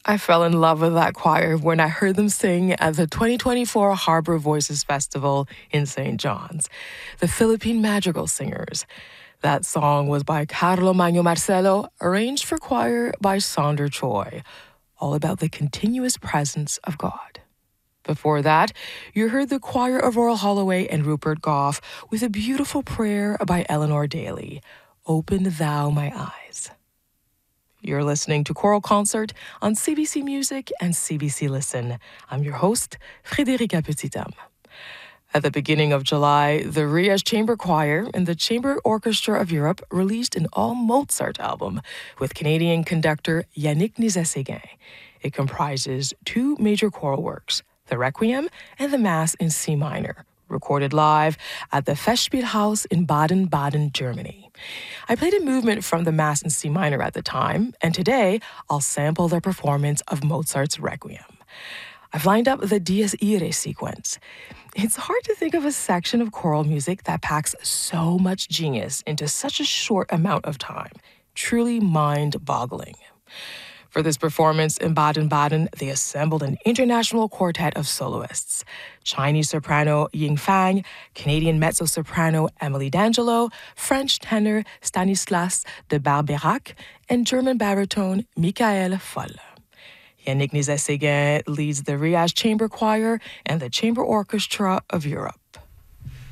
I fell in love with that choir when I heard them sing at the 2024 Harbor Voices Festival in St. John's, the Philippine Madrigal Singers. That song was by Carlo Magno Marcelo, arranged for choir by Sonder Choi, all about the continuous presence of God. Before that, you heard the choir of Royal Holloway and Rupert Goff with a beautiful prayer by Eleanor Daly, Open Thou My Eyes. You're listening to Choral Concert on CBC Music and CBC Listen. I'm your host, Frédérica Petithomme. At the beginning of July, the Rias Chamber Choir and the Chamber Orchestra of Europe released an all-Mozart album with Canadian conductor Yannick Nézet-Séguin. It comprises two major choral works, the Requiem and the Mass in C minor, recorded live at the Festspielhaus in Baden-Baden, Germany. I played a movement from the Mass in C minor at the time, and today I'll sample their performance of Mozart's Requiem. I've lined up the Dies Irae sequence. It's hard to think of a section of choral music that packs so much genius into such a short amount of time. Truly mind-boggling. For this performance in Baden-Baden, they assembled an international quartet of soloists. Chinese soprano Ying Fang, Canadian mezzo-soprano Emily D'Angelo, French tenor Stanislas de Barberac, and German baritone Michael Foll. Yannick Nézet-Séguin leads the Rias Chamber Choir and the Chamber Orchestra of Europe.